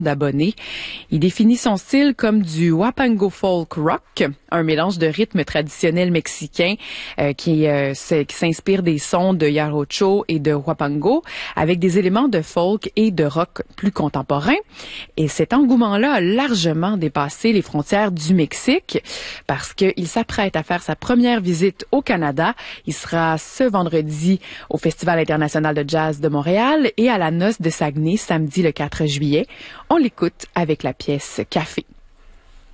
d'abonnés. Il définit son style comme du Huapango folk rock, un mélange de rythmes traditionnels mexicains qui s'inspire des sons de jarocho et de huapango avec des éléments de folk et de rock plus contemporains. Et cet engouement-là a largement dépassé les frontières du Mexique parce qu'il s'apprête à faire sa première visite au Canada. Il sera ce vendredi au Festival international de jazz de Montréal et à la Noce de Saguenay samedi le 4 juillet. On l'écoute avec la pièce Café.